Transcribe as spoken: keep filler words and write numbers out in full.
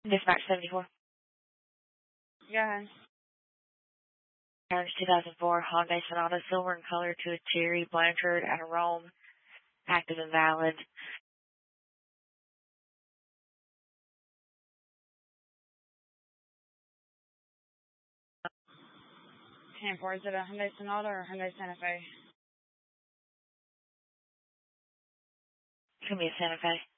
Dispatch seventy-four. Go ahead. Orange two thousand four Hyundai Sonata, silver in color to a Thierry Blanchard at a Rome, active and valid. ten four, is it a Hyundai Sonata or a Hyundai Santa Fe? It's going to be a Santa Fe.